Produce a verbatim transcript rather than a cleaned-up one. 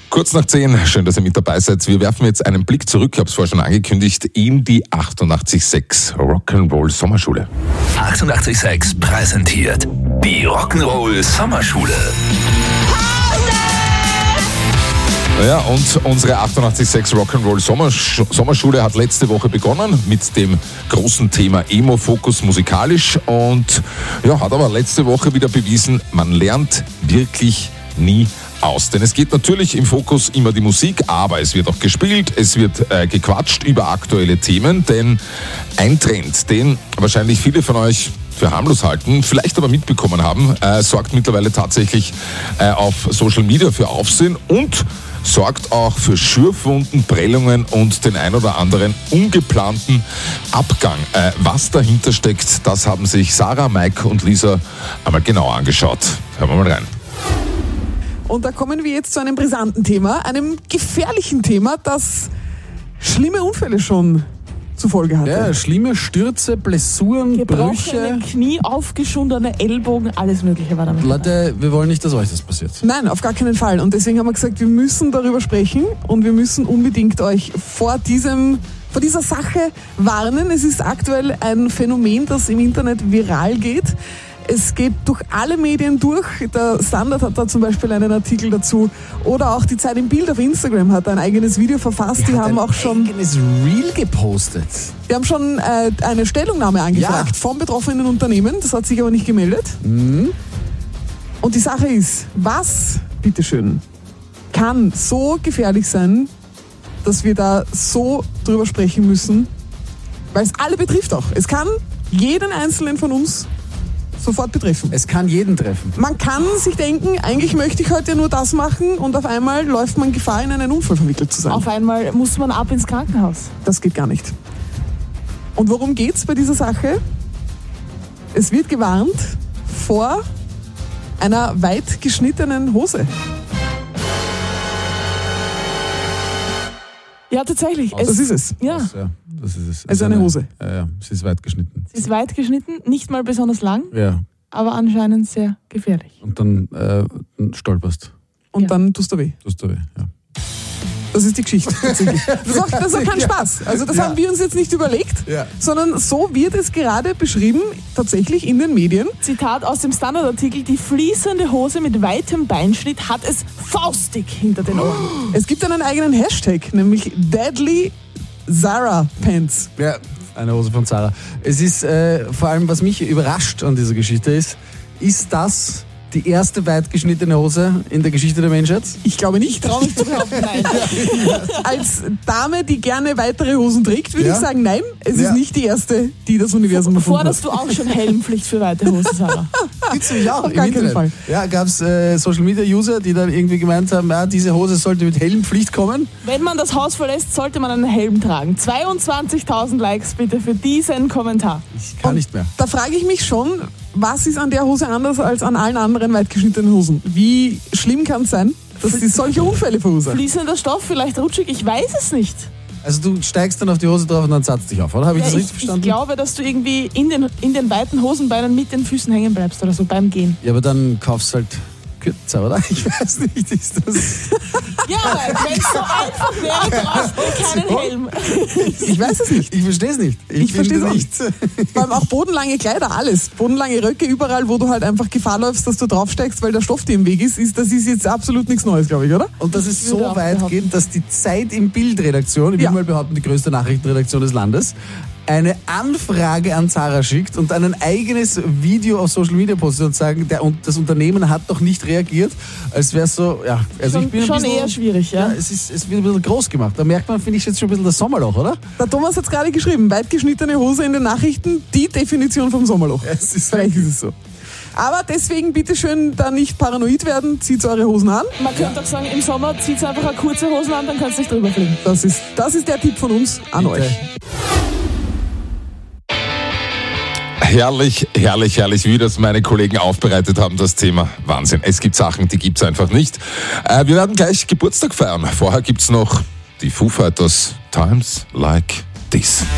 Kurz nach zehn, schön, dass ihr mit dabei seid. Wir werfen jetzt einen Blick zurück, ich habe es vorher schon angekündigt, in die achtundachtzig Komma sechs Rock'n'Roll Sommerschule. achtundachtzig Komma sechs präsentiert die Rock'n'Roll Sommerschule. Ja, und unsere achtundachtzig Komma sechs Rock'n'Roll Sommersch- Sommerschule hat letzte Woche begonnen mit dem großen Thema Emo-Fokus musikalisch und ja, hat aber letzte Woche wieder bewiesen, man lernt wirklich nie aus. Denn es geht natürlich im Fokus immer die Musik, aber es wird auch gespielt, es wird äh, gequatscht über aktuelle Themen, denn ein Trend, den wahrscheinlich viele von euch für harmlos halten, vielleicht aber mitbekommen haben, äh, sorgt mittlerweile tatsächlich äh, auf Social Media für Aufsehen und sorgt auch für Schürfwunden, Prellungen und den ein oder anderen ungeplanten Abgang. Äh, was dahinter steckt, das haben sich Sarah, Mike und Lisa einmal genauer angeschaut. Hören wir mal rein. Und da kommen wir jetzt zu einem brisanten Thema, einem gefährlichen Thema, das schlimme Unfälle schon zur Folge hatte. Ja, schlimme Stürze, Blessuren, Gebrochene Brüche. Knie, aufgeschundene Ellbogen, alles Mögliche war damit. Leute, wir wollen nicht, dass euch das passiert. Nein, auf gar keinen Fall. Und deswegen haben wir gesagt, wir müssen darüber sprechen und wir müssen unbedingt euch vor diesem, vor dieser Sache warnen. Es ist aktuell ein Phänomen, das im Internet viral geht. Es geht durch alle Medien durch. Der Standard hat da zum Beispiel einen Artikel dazu. Oder auch die Zeit im Bild auf Instagram hat ein eigenes Video verfasst. Die, die haben auch schon ein eigenes Reel gepostet. Die haben schon äh, eine Stellungnahme angefragt Ja. vom betroffenen Unternehmen. Das hat sich aber nicht gemeldet. Mhm. Und die Sache ist, was, bitteschön, kann so gefährlich sein, dass wir da so drüber sprechen müssen, weil es alle betrifft auch. Es kann jeden Einzelnen von uns sofort betreffen. Es kann jeden treffen. Man kann sich denken, eigentlich möchte ich heute nur das machen und auf einmal läuft man Gefahr, in einen Unfall verwickelt zu sein. Auf einmal muss man ab ins Krankenhaus. Das geht gar nicht. Und worum geht's bei dieser Sache? Es wird gewarnt vor einer weit geschnittenen Hose. Ja, tatsächlich. Das ist es. Ja, Das, ja, das ist es. Es ist eine Hose. Ja, ja, sie ist weit geschnitten. sie ist weit geschnitten, nicht mal besonders lang, Ja, aber anscheinend sehr gefährlich. und dann äh, stolperst. Und Ja. dann tust du weh. Tust du weh, ja. Das ist die Geschichte. Tatsächlich. Das ist auch, das ist auch kein Spaß. Also das Ja. haben wir uns jetzt nicht überlegt, Ja. sondern so wird es gerade beschrieben, tatsächlich in den Medien. Zitat aus dem Standardartikel: Die fließende Hose mit weitem Beinschnitt hat es faustig hinter den Ohren. Es gibt einen eigenen Hashtag, nämlich Deadly Zara Pants. Ja, eine Hose von Zara. Es ist äh, vor allem, was mich überrascht an dieser Geschichte ist, ist das die erste weit geschnittene Hose in der Geschichte der Menschheit? Ich glaube nicht. Trau mich zu behaupten, nein. Als Dame, die gerne weitere Hosen trägt, würde Ja. ich sagen, nein, es Ja. ist nicht die erste, die das Universum erfunden hat. Forderst du auch schon Helmpflicht für weite Hose, Sarah? Gibt's nämlich auch Auf im gar keinen Internet. Fall. Ja, gab's äh, Social Media User, die dann irgendwie gemeint haben, ja, diese Hose sollte mit Helmpflicht kommen. Wenn man das Haus verlässt, sollte man einen Helm tragen. zweiundzwanzigtausend Likes bitte für diesen Kommentar. Ich kann nicht mehr. Da frage ich mich schon, was ist an der Hose anders als an allen anderen weitgeschnittenen Hosen? Wie schlimm kann es sein, dass sie solche Unfälle verursacht? Fließender Stoff, vielleicht rutschig, ich weiß es nicht. Also du steigst dann auf die Hose drauf und dann satzt dich auf, oder? Habe ich Ja, das ich, richtig verstanden? ich glaube, dass du irgendwie in den, in den weiten Hosenbeinen mit den Füßen hängen bleibst oder so beim Gehen. Ja, aber dann kaufst du halt kürzer, oder? Ich weiß nicht, ist das... Ja, wenn es so einfach wäre, brauchst du keinen Helm. Ich weiß es nicht. Ich verstehe es nicht. Ich verstehe es finde auch nicht. Vor allem auch bodenlange Kleider, alles. Bodenlange Röcke, überall, wo du halt einfach Gefahr läufst, dass du draufsteigst, weil der Stoff dir im Weg ist, ist das ist jetzt absolut nichts Neues, glaube ich, oder? Und dass es Ich würde so auch weit behaupten. geht, dass die Zeit im Bild-Redaktion, ich will Ja. mal behaupten, die größte Nachrichtenredaktion des Landes, eine Anfrage an Zara schickt und ein eigenes Video auf Social Media postet und sagen, der, und das Unternehmen hat doch nicht reagiert, als wäre es so, ja, also Schon, ich bin ein schon bisschen, eher schwierig, ja. ja, es, ist, es wird ein bisschen groß gemacht. Da merkt man, finde ich, jetzt schon ein bisschen das Sommerloch, oder? Der Thomas hat es gerade geschrieben, weit geschnittene Hose in den Nachrichten, die Definition vom Sommerloch. Es ist Vielleicht ist es so. Aber deswegen bitte schön da nicht paranoid werden, zieht eure Hosen an. Man könnte auch sagen, im Sommer zieht einfach eine kurze Hose an, dann kannst du nicht drüber fliegen. Das ist, das ist der Tipp von uns an Bitte. euch. Herrlich, herrlich, herrlich, wie das meine Kollegen aufbereitet haben, das Thema. Wahnsinn. Es gibt Sachen, die gibt's einfach nicht. Äh, wir werden gleich Geburtstag feiern. Vorher gibt's noch die Foo Fighters, Times Like This.